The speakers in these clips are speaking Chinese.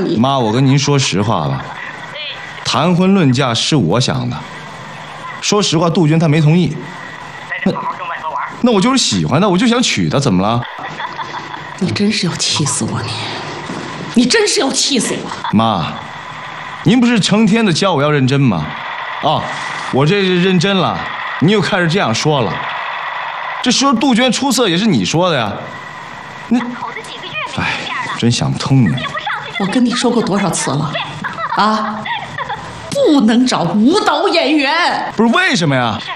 你。 妈，我跟您说实话吧，谈婚论嫁是我想的。说实话，杜鹃她没同意。那我就是喜欢她，我就想娶她，怎么了？ 你真是要气死我你真是要气死我！ 妈，您不是成天的教我要认真吗？啊，我这认真了，你又开始这样说了。这说杜鹃出色也是你说的呀。你，哎，真想不通你。 我跟你说过多少次了？啊，不能找舞蹈演员。 不是为什么呀？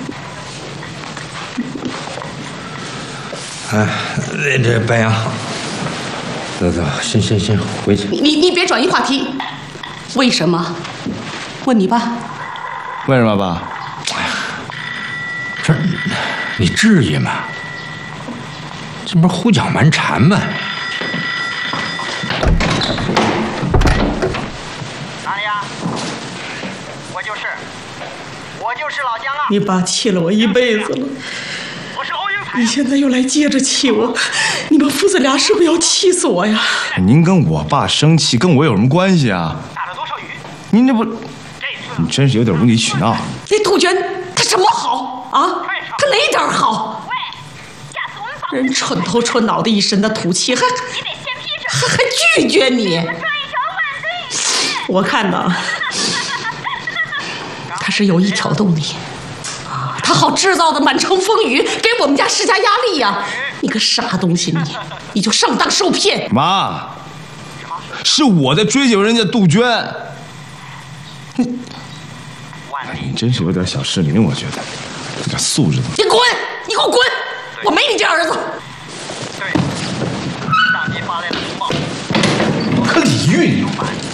哎，这白杨，走，先回去。 你别转移话题。为什么？问你爸。 为什么爸？ 这你至于吗？这不是胡搅蛮缠吗？ 哪里呀？我就是老姜啊！ 你爸气了我一辈子了， 我是欧云凯。 你现在又来接着气我，你们父子俩是不是要气死我呀？ 您跟我爸生气，跟我有什么关系啊？ 打了多少雨？ 您这不，你真是有点无理取闹。 那杜鹃她什么好啊？她哪点好？人蠢头蠢脑的一身的土气，还拒绝你。我看到他是有意挑动你啊，他好制造的满城风雨，给我们家施加压力呀！你个傻东西，你就上当受骗！ 妈，是我在追求人家杜鹃。你真是有点小失灵，我觉得有点素质都。 你滚！你给我滚！我没你这儿子。 对，上级发来了通报。 可李运用。